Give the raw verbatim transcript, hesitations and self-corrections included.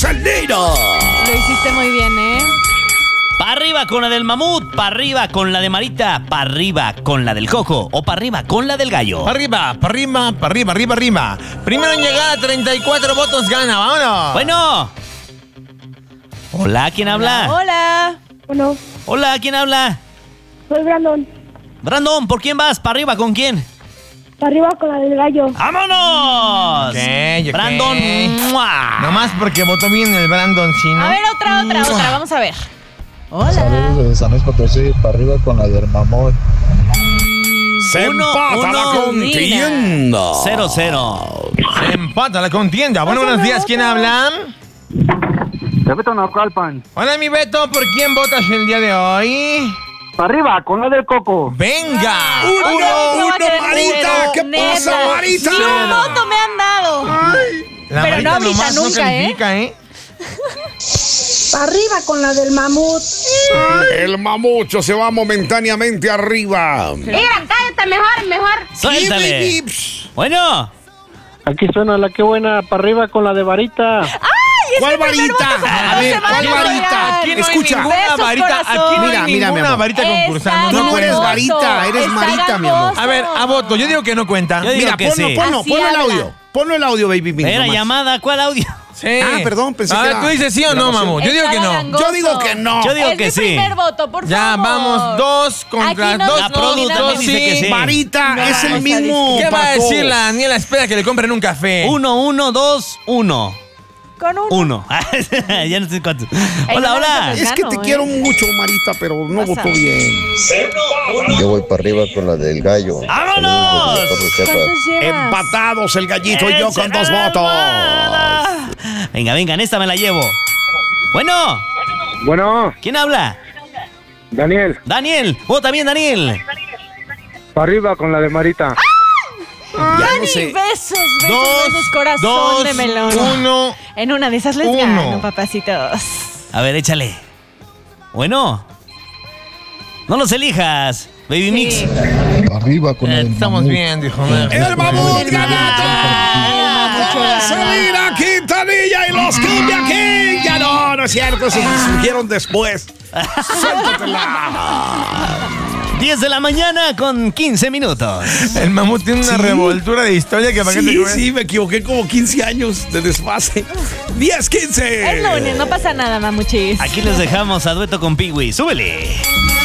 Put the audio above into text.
Marcelino. Lo hiciste muy bien, ¿eh? Pa' arriba con la del mamut, pa' arriba con la de Marita, pa' arriba con la del coco o pa' arriba con la del gallo. Para arriba, para arriba, para arriba, arriba, arriba. Primero en llegar a treinta y cuatro votos gana, vámonos. Bueno. Hola, ¿quién habla? Hola. Bueno, Hola, ¿quién habla? soy Brandon. Brandon, ¿por quién vas? ¿Para arriba con quién? Para arriba con la del gallo. ¡Vámonos! Ok, ok. Brandon, ¡mua! Nomás porque votó bien el Brandon, ¿sí, no? A ver, otra, otra, otra. Vamos a ver. Saludos Hola. desde San Luis Potosí, para arriba con la del mamut. Se Uno, empata la uno, contienda. Cero, cero. Se empata la contienda. Bueno, Pásame buenos días, ¿quién otra. habla? De Beto Naucalpan. Hola, mi Beto, ¿por quién votas el día de hoy? Para arriba, con la del coco. ¡Venga! Uno, Ok, me voy a uno, quedar Marita. cero, ¿Qué neta. pasa, Marita? Ni un voto me han dado. La Pero Marita no ahorita, nomás no nunca, califica, ¿eh? Para arriba con la del mamut. El mamucho se va momentáneamente arriba. Mira, cállate, mejor, mejor. Suéltale. Bueno. Aquí suena la que buena, para arriba con la de varita. ¿Cuál varita? A ver, ¿cuál varita? Aquí no Escucha. hay ninguna Besos, varita, aquí no corazón. hay Mira, mira, mi ninguna amor. varita Está concursando. Tú no gangoso, eres varita, eres está Marita, mi amor. gangoso. A ver, a voto, yo digo que no cuenta. Yo digo Mira, que ponlo, sí. ponlo, Así ponlo el habla. audio. Ponlo el audio, baby. mira, Era nomás. llamada, ¿cuál audio? Sí. Ah, perdón, pensé A que ver, era ¿tú dices sí o no, grabación. mamu? Yo digo que Estaba no. gangoso. Yo digo que no. Yo digo es que mi sí. primer voto, por Ya, favor. vamos, dos contra Aquí no dos, La no, produ dos, también dice que sí. Varita No, es vamos el a mismo. ¿Qué va a Paco. decir la Daniela? Espera que le compren un café. Uno, uno, dos, uno. Con uno. Uno. Ya no sé cuántos. Ey, Hola, no, hola. no, Es que te Gano, ¿eh? quiero mucho, Marita, pero no Pasa. votó bien. Yo voy para arriba con la del gallo. ¡Vámonos! Saludos desde Torres Chiapas. ¿Cuántos llevas? Empatados el gallito y yo ¡Esa con dos era votos. hermana! Venga, venga, en esta me la llevo. Bueno, Bueno, ¿quién habla? Daniel, Daniel. Vota bien, Daniel. para arriba con la de Marita. Ya no Dani, sé. besos, besos, Dos, besos, corazón dos, de melón. uno. En una de esas les uno. gano, papacitos. A ver, échale. Bueno. No los elijas, Baby Sí. Mix. Arriba con la Eh, del estamos mamut. bien, dijo. El mamut El ganador. mamut. Marcelina Quintanilla y los Cumbia King. Ya no, no es cierto. Se surgieron después. Suéltatela. diez de la mañana con quince minutos. El mamut tiene una Sí. revoltura de historia que para qué te Sí, cuento. sí, me equivoqué como quince años de desfase. diez, quince. Es lunes, no pasa nada, mamuchis. Aquí les dejamos a dueto con Piwi. ¡Súbele!